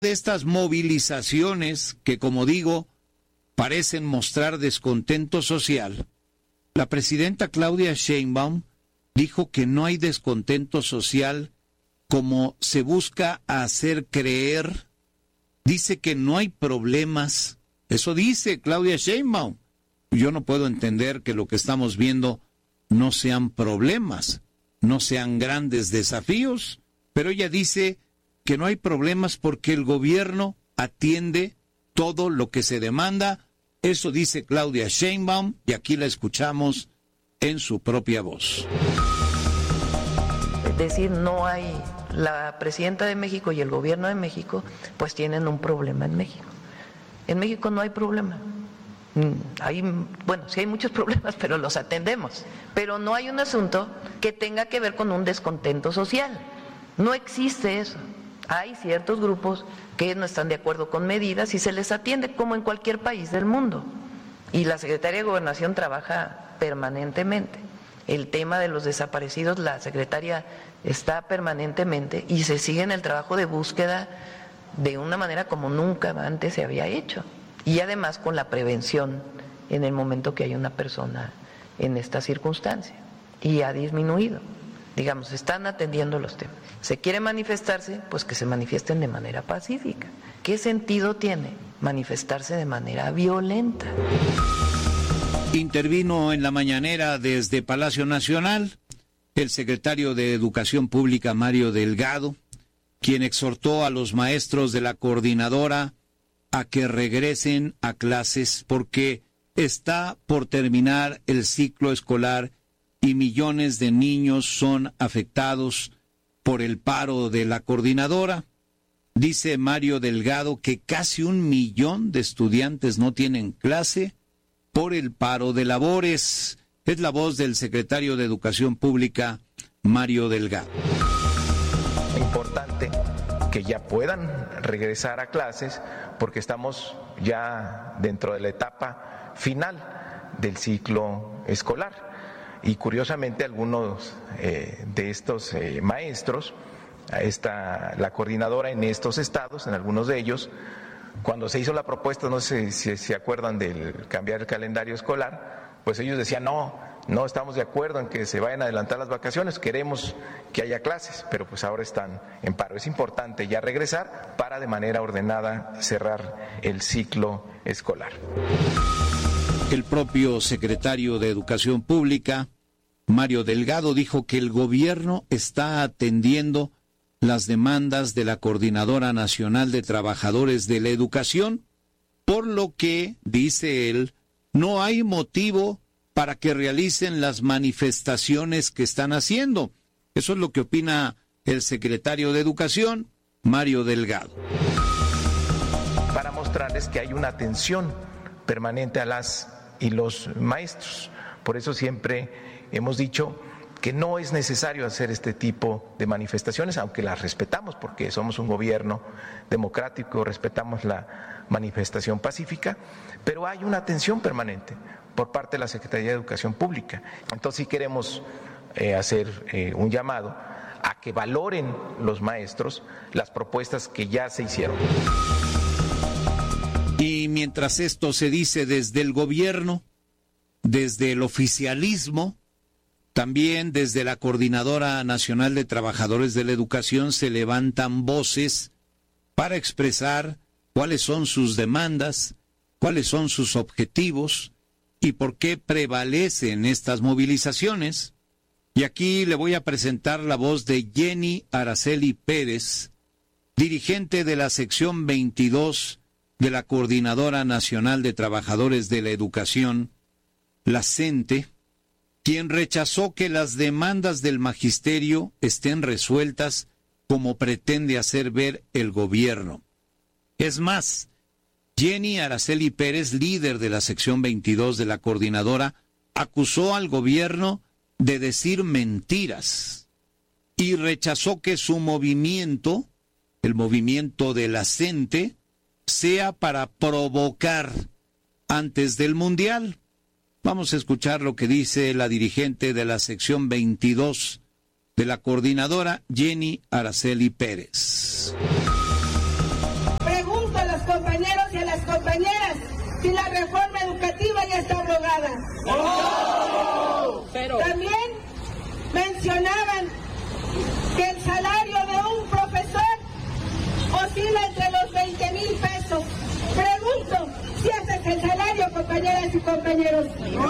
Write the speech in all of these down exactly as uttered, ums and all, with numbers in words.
de estas movilizaciones que, como digo, parecen mostrar descontento social, la presidenta Claudia Sheinbaum dijo que no hay descontento social como se busca hacer creer. Dice que no hay problemas. Eso dice Claudia Sheinbaum. Yo no puedo entender que lo que estamos viendo no sean problemas, no sean grandes desafíos, pero ella dice que no hay problemas porque el gobierno atiende todo lo que se demanda. Eso dice Claudia Sheinbaum y aquí la escuchamos en su propia voz. Es decir, no hay, la presidenta de México y el gobierno de México pues tienen un problema en México. En México no hay problema. Hay, bueno, sí hay muchos problemas, pero los atendemos. Pero no hay un asunto que tenga que ver con un descontento social. No existe eso. Hay ciertos grupos que no están de acuerdo con medidas y se les atiende como en cualquier país del mundo. Y la Secretaría de Gobernación trabaja permanentemente. El tema de los desaparecidos, la secretaria está permanentemente y se sigue en el trabajo de búsqueda de una manera como nunca antes se había hecho. Y además con la prevención en el momento que hay una persona en esta circunstancia. Y ha disminuido. Digamos, están atendiendo los temas. ¿Se quiere manifestarse? Pues que se manifiesten de manera pacífica. ¿Qué sentido tiene manifestarse de manera violenta? Intervino en la mañanera desde Palacio Nacional el secretario de Educación Pública, Mario Delgado, quien exhortó a los maestros de la coordinadora a que regresen a clases porque está por terminar el ciclo escolar y millones de niños son afectados por el paro de la coordinadora. Dice Mario Delgado que casi un millón de estudiantes no tienen clase por el paro de labores. Es la voz del secretario de Educación Pública, Mario Delgado. Importante que ya puedan regresar a clases porque estamos ya dentro de la etapa final del ciclo escolar. Y curiosamente algunos eh, de estos eh, maestros, esta, la coordinadora en estos estados, en algunos de ellos, cuando se hizo la propuesta, no sé si se acuerdan del cambiar el calendario escolar, pues ellos decían, no, no estamos de acuerdo en que se vayan a adelantar las vacaciones, queremos que haya clases, pero pues ahora están en paro. Es importante ya regresar para de manera ordenada cerrar el ciclo escolar. El propio secretario de Educación Pública, Mario Delgado, dijo que el gobierno está atendiendo las demandas de la Coordinadora Nacional de Trabajadores de la Educación, por lo que, dice él, no hay motivo para que realicen las manifestaciones que están haciendo. Eso es lo que opina el secretario de Educación, Mario Delgado. Para mostrarles que hay una atención permanente a las y los maestros. Por eso siempre hemos dicho que no es necesario hacer este tipo de manifestaciones, aunque las respetamos porque somos un gobierno democrático, respetamos la manifestación pacífica, pero hay una atención permanente por parte de la Secretaría de Educación Pública. Entonces sí queremos eh, hacer eh, un llamado a que valoren los maestros las propuestas que ya se hicieron. Y mientras esto se dice desde el gobierno, desde el oficialismo, también desde la Coordinadora Nacional de Trabajadores de la Educación se levantan voces para expresar cuáles son sus demandas, cuáles son sus objetivos y por qué prevalecen estas movilizaciones. Y aquí le voy a presentar la voz de Jenny Araceli Pérez, dirigente de la sección veintidós de la Coordinadora Nacional de Trabajadores de la Educación, la CENTE, quien rechazó que las demandas del magisterio estén resueltas como pretende hacer ver el gobierno. Es más, Jenny Araceli Pérez, líder de la sección veintidós de la coordinadora, acusó al gobierno de decir mentiras y rechazó que su movimiento, el movimiento de la CENTE, sea para provocar antes del Mundial. Vamos a escuchar lo que dice la dirigente de la sección veintidós de la coordinadora, Jenny Araceli Pérez. compañeros y a las compañeras si la reforma educativa ya está abrogada? ¡Oh! Pero... También mencionaban que el salario de un profesor oscila entre los veinte mil pesos. Pregunto, ¿si ese es el salario, compañeras y compañeros?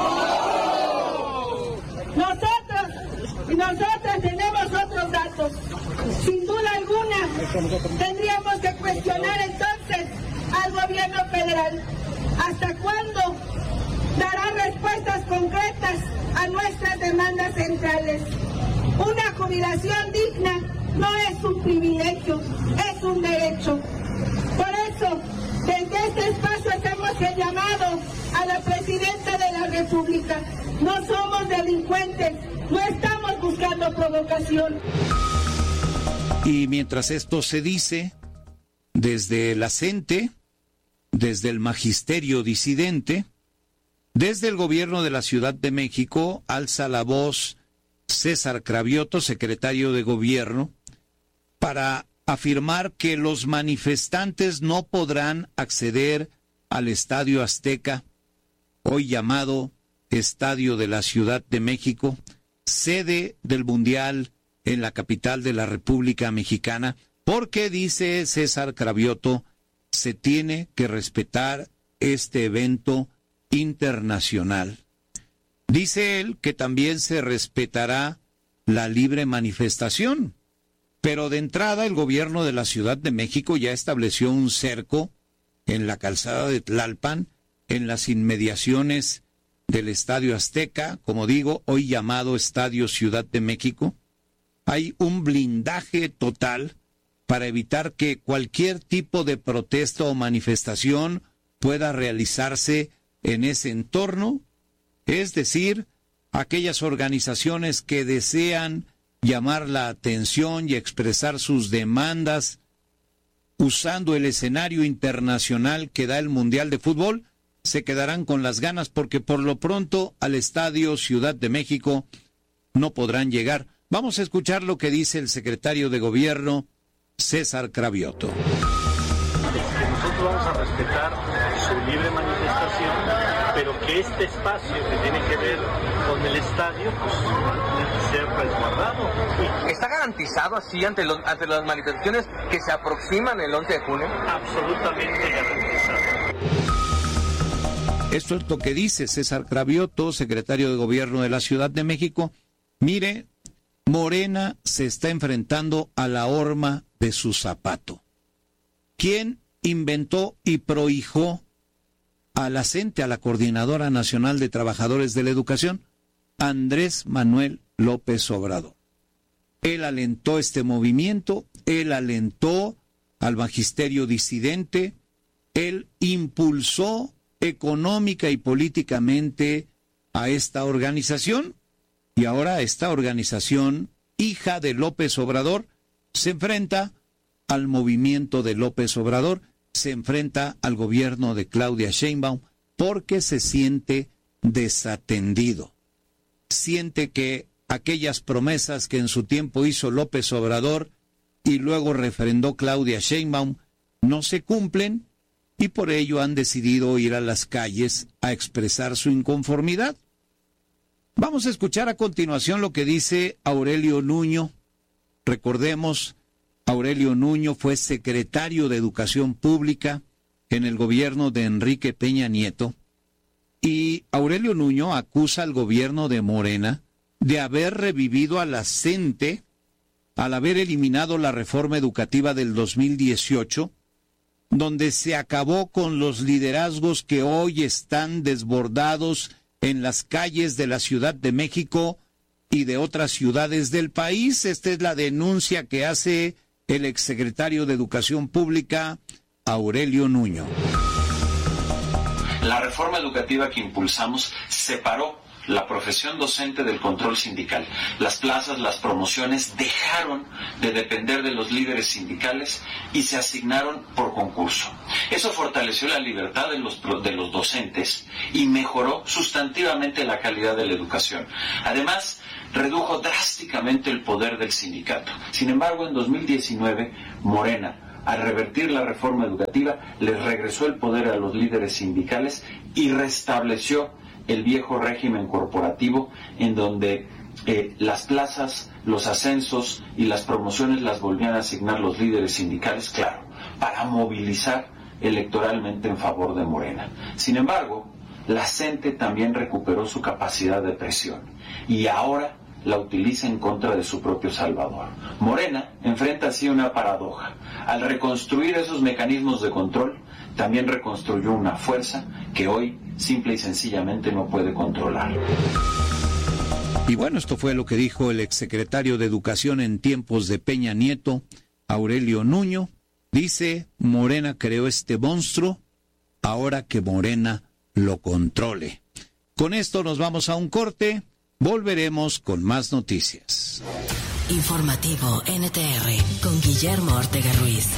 ¡Oh! Nosotros y nosotras tenemos otros datos. Sin duda alguna, tendríamos que cuestionar entonces al gobierno federal. ¿Hasta cuándo dará respuestas concretas a nuestras demandas centrales? Una jubilación digna no es un privilegio, es un derecho. Por eso, desde este espacio hacemos el llamado a la Presidenta de la República. No somos delincuentes, no estamos buscando provocación. Y mientras esto se dice, desde la CENTE, desde el magisterio disidente, desde el gobierno de la Ciudad de México, alza la voz César Cravioto, secretario de Gobierno, para afirmar que los manifestantes no podrán acceder al Estadio Azteca, hoy llamado Estadio de la Ciudad de México, sede del Mundial en la capital de la República Mexicana, porque, dice César Cravioto, se tiene que respetar este evento internacional. Dice él que también se respetará la libre manifestación, pero de entrada el gobierno de la Ciudad de México ya estableció un cerco en la calzada de Tlalpan, en las inmediaciones del Estadio Azteca, como digo, hoy llamado Estadio Ciudad de México. Hay un blindaje total para evitar que cualquier tipo de protesta o manifestación pueda realizarse en ese entorno, es decir, aquellas organizaciones que desean llamar la atención y expresar sus demandas usando el escenario internacional que da el Mundial de Fútbol, se quedarán con las ganas porque por lo pronto al Estadio Ciudad de México no podrán llegar. Vamos a escuchar lo que dice el secretario de Gobierno, César Cravioto. Nosotros vamos a respetar su libre manifestación, pero que este espacio que tiene que ver con el estadio, pues va a tener que ser resguardado. ¿Está garantizado así ante, los, ante las manifestaciones que se aproximan el once de junio? Absolutamente garantizado. Esto es lo que dice César Cravioto, secretario de Gobierno de la Ciudad de México. Mire, Morena se está enfrentando a la horma de su zapato. ¿Quién inventó y prohijó a la CENTE, a la Coordinadora Nacional de Trabajadores de la Educación? Andrés Manuel López Obrador. Él alentó este movimiento, él alentó al magisterio disidente, él impulsó económica y políticamente a esta organización, y ahora esta organización, hija de López Obrador, se enfrenta al movimiento de López Obrador, se enfrenta al gobierno de Claudia Sheinbaum porque se siente desatendido. Siente que aquellas promesas que en su tiempo hizo López Obrador y luego refrendó Claudia Sheinbaum no se cumplen y por ello han decidido ir a las calles a expresar su inconformidad. Vamos a escuchar a continuación lo que dice Aurelio Nuño. Recordemos, Aurelio Nuño fue secretario de Educación Pública en el gobierno de Enrique Peña Nieto, y Aurelio Nuño acusa al gobierno de Morena de haber revivido a la CENTE al haber eliminado la reforma educativa del dos mil dieciocho, donde se acabó con los liderazgos que hoy están desbordados en las calles de la Ciudad de México y de otras ciudades del país. Esta es la denuncia que hace el exsecretario de Educación Pública, Aurelio Nuño. La reforma educativa que impulsamos separó la profesión docente del control sindical. Las plazas, las promociones dejaron de depender de los líderes sindicales y se asignaron por concurso. Eso fortaleció la libertad de los, de los docentes y mejoró sustantivamente la calidad de la educación. Además, redujo drásticamente el poder del sindicato. Sin embargo, en dos mil diecinueve, Morena al revertir la reforma educativa, les regresó el poder a los líderes sindicales y restableció el viejo régimen corporativo en donde eh, las plazas, los ascensos y las promociones las volvían a asignar los líderes sindicales, claro, para movilizar electoralmente en favor de Morena. Sin embargo, la CENTE también recuperó su capacidad de presión y ahora la utiliza en contra de su propio Salvador. Morena enfrenta así una paradoja. Al reconstruir esos mecanismos de control, también reconstruyó una fuerza que hoy simple y sencillamente no puede controlar. Y bueno, esto fue lo que dijo el exsecretario de Educación en tiempos de Peña Nieto, Aurelio Nuño. Dice, Morena creó este monstruo, ahora que Morena lo controle. Con esto nos vamos a un corte, volveremos con más noticias. Informativo N T R con Guillermo Ortega Ruiz.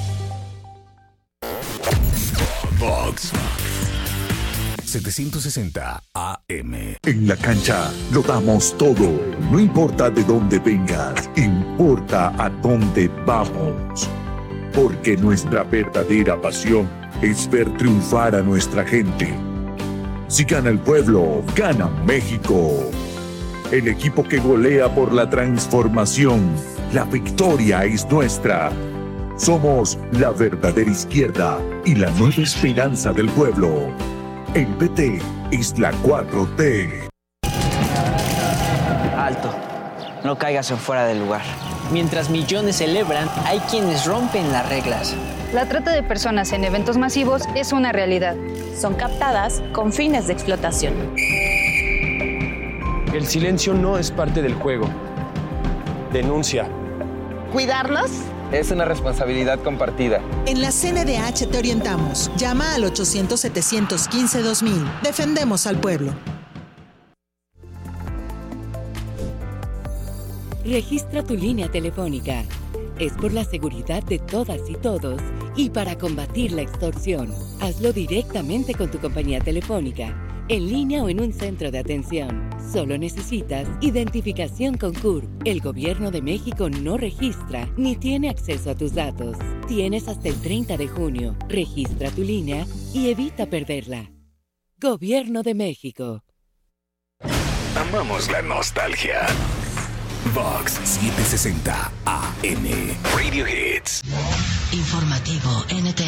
Vox setecientos sesenta A M. En la cancha lo damos todo. No importa de dónde vengas, importa a dónde vamos. Porque nuestra verdadera pasión es ver triunfar a nuestra gente. Si gana el pueblo, gana México. El equipo que golea por la transformación. La victoria es nuestra. Somos la verdadera izquierda y la nueva esperanza del pueblo. El P T es la cuatro T. Alto. No caigas en fuera del lugar. Mientras millones celebran, hay quienes rompen las reglas. La trata de personas en eventos masivos es una realidad. Son captadas con fines de explotación. El silencio no es parte del juego. Denuncia. ¿Cuidarnos? Es una responsabilidad compartida. En la C N D H te orientamos. Llama al ochocientos, setecientos quince, dos mil. Defendemos al pueblo. Registra tu línea telefónica. Es por la seguridad de todas y todos y para combatir la extorsión. Hazlo directamente con tu compañía telefónica, en línea o en un centro de atención. Solo necesitas identificación con C U R P. El Gobierno de México no registra ni tiene acceso a tus datos. Tienes hasta el treinta de junio. Registra tu línea y evita perderla. Gobierno de México. Amamos la nostalgia. Vox setecientos sesenta A M. Radio Hits. Informativo N T R.